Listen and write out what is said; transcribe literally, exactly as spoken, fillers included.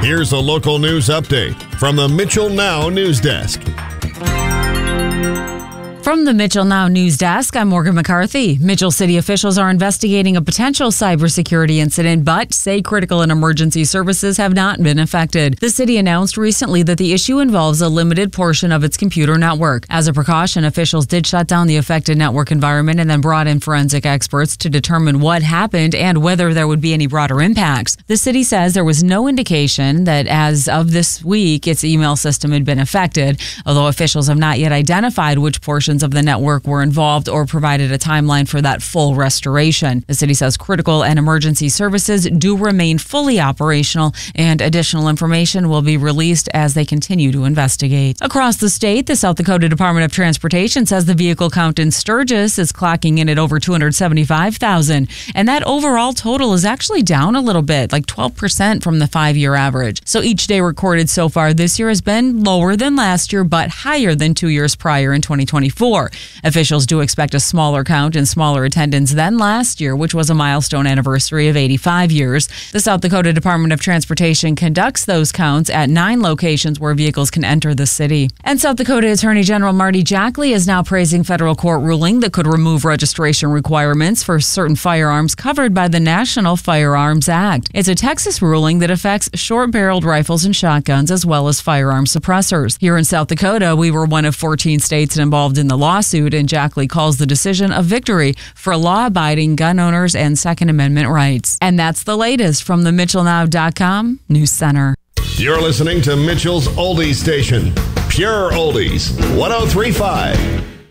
Here's a local news update from the Mitchell Now News Desk. From the Mitchell Now News Desk, I'm Morgan McCarthy. Mitchell City officials are investigating a potential cybersecurity incident, but say critical and emergency services have not been affected. The city announced recently that the issue involves a limited portion of its computer network. As a precaution, officials did shut down the affected network environment and then brought in forensic experts to determine what happened and whether there would be any broader impacts. The city says there was no indication that as of this week, its email system had been affected, although officials have not yet identified which portions of the network were involved or provided a timeline for that full restoration. The city says critical and emergency services do remain fully operational, and additional information will be released as they continue to investigate. Across the state, the South Dakota Department of Transportation says the vehicle count in Sturgis is clocking in at over two hundred seventy-five thousand, and that overall total is actually down a little bit, like twelve percent from the five-year average. So each day recorded so far this year has been lower than last year, but higher than two years prior in twenty twenty-four. Officials do expect a smaller count and smaller attendance than last year, which was a milestone anniversary of eighty-five years. The South Dakota Department of Transportation conducts those counts at nine locations where vehicles can enter the city. And South Dakota Attorney General Marty Jackley is now praising federal court ruling that could remove registration requirements for certain firearms covered by the National Firearms Act. It's a Texas ruling that affects short-barreled rifles and shotguns as well as firearm suppressors. Here in South Dakota, we were one of fourteen states involved in the lawsuit, and Jackley calls the decision a victory for law-abiding gun owners and Second Amendment rights. And that's the latest from the Mitchell Now dot com News Center. You're listening to Mitchell's Oldies Station, Pure Oldies, one oh three point five.